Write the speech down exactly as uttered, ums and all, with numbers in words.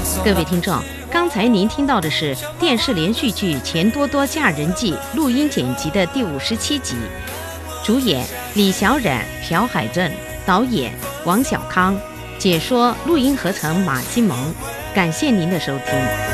各位听众，刚才您听到的是电视连续剧《钱多多嫁人记》录音剪辑的第五十七集，主演李小冉、朴海镇，导演王小康，解说录音合成马新蒙。感谢您的收听。